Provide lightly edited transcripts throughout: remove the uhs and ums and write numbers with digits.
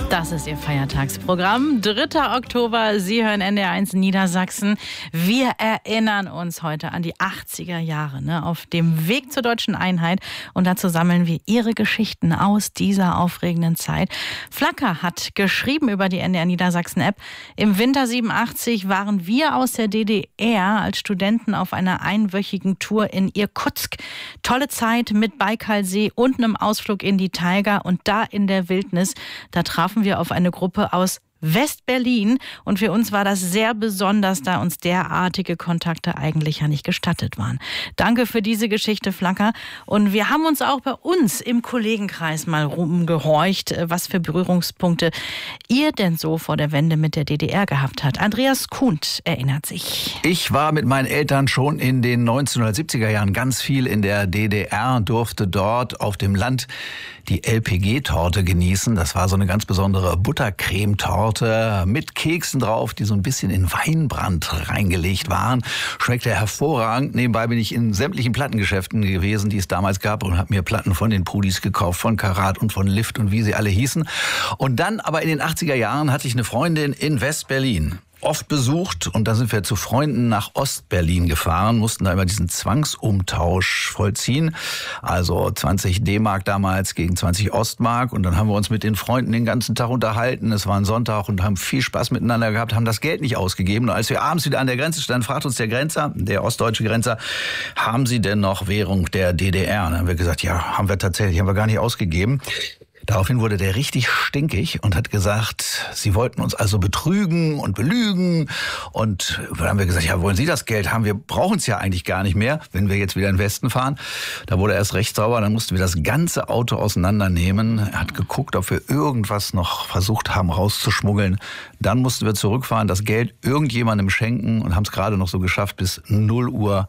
Das ist Ihr Feiertagsprogramm. 3. Oktober, Sie hören NDR1 Niedersachsen. Wir erinnern uns heute an die 80er Jahre, auf dem Weg zur deutschen Einheit. Und dazu sammeln wir Ihre Geschichten aus dieser aufregenden Zeit. Flacker hat geschrieben über die NDR Niedersachsen App. Im Winter 87 waren wir aus der DDR als Studenten auf einer einwöchigen Tour in Irkutsk. Tolle Zeit mit Baikalsee und einem Ausflug in die Taiga. Und da in der Wildnis, da trafen wir auf eine Gruppe aus West-Berlin und für uns war das sehr besonders, da uns derartige Kontakte eigentlich ja nicht gestattet waren. Danke für diese Geschichte, Flacker. Und wir haben uns auch bei uns im Kollegenkreis mal rumgehorcht, was für Berührungspunkte ihr denn so vor der Wende mit der DDR gehabt habt. Andreas Kuhnt erinnert sich. Ich war mit meinen Eltern schon in den 1970er Jahren ganz viel in der DDR, durfte dort auf dem Land die LPG-Torte genießen. Das war so eine ganz besondere Buttercremetorte mit Keksen drauf, die so ein bisschen in Weinbrand reingelegt waren. Schmeckte hervorragend. Nebenbei bin ich in sämtlichen Plattengeschäften gewesen, die es damals gab, und habe mir Platten von den Pudis gekauft, von Karat und von Lift und wie sie alle hießen. Und dann aber in den 80er Jahren hatte ich eine Freundin in West-Berlin. Oft besucht, und da sind wir zu Freunden nach Ost-Berlin gefahren, mussten da immer diesen Zwangsumtausch vollziehen, also 20 D-Mark damals gegen 20 Ostmark, und dann haben wir uns mit den Freunden den ganzen Tag unterhalten, es war ein Sonntag, und haben viel Spaß miteinander gehabt, haben das Geld nicht ausgegeben, und als wir abends wieder an der Grenze standen, fragt uns der Grenzer, der ostdeutsche Grenzer, haben Sie denn noch Währung der DDR? Und dann haben wir gesagt, ja, haben wir tatsächlich, haben wir gar nicht ausgegeben. Daraufhin wurde der richtig stinkig und hat gesagt, Sie wollten uns also betrügen und belügen. Und dann haben wir gesagt, ja, wollen Sie das Geld haben? Wir brauchen es ja eigentlich gar nicht mehr, wenn wir jetzt wieder in den Westen fahren. Da wurde er erst recht sauer, dann mussten wir das ganze Auto auseinandernehmen. Er hat geguckt, ob wir irgendwas noch versucht haben rauszuschmuggeln. Dann mussten wir zurückfahren, das Geld irgendjemandem schenken und haben es gerade noch so geschafft, bis 0 Uhr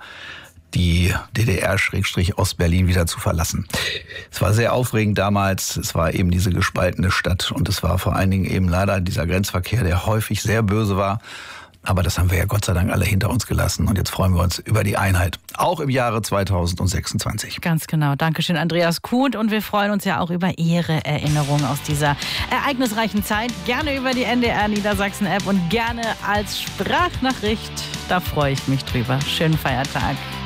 die DDR-Ostberlin wieder zu verlassen. Es war sehr aufregend damals. Es war eben diese gespaltene Stadt und es war vor allen Dingen eben leider dieser Grenzverkehr, der häufig sehr böse war. Aber das haben wir ja Gott sei Dank alle hinter uns gelassen. Und jetzt freuen wir uns über die Einheit, auch im Jahre 2026. Ganz genau. Dankeschön, Andreas Kuhnt. Und wir freuen uns ja auch über Ihre Erinnerungen aus dieser ereignisreichen Zeit. Gerne über die NDR Niedersachsen App und gerne als Sprachnachricht. Da freue ich mich drüber. Schönen Feiertag.